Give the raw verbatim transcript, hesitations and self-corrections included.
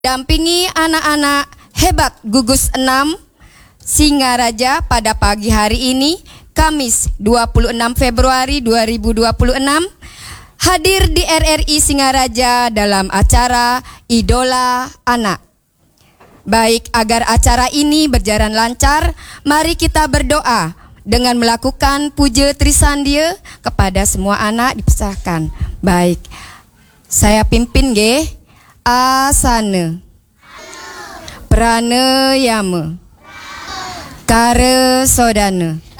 dampingi anak-anak hebat gugus enam Singaraja pada pagi hari ini, Kamis dua puluh enam Februari dua ribu dua puluh enam, hadir di R R I Singaraja dalam acara Idola Anak. Baik, agar acara ini berjalan lancar, mari kita berdoa dengan melakukan puja Trisandia kepada semua anak dipersilakan. Baik, saya pimpin nggih. Asana, pranayama, kara sodana.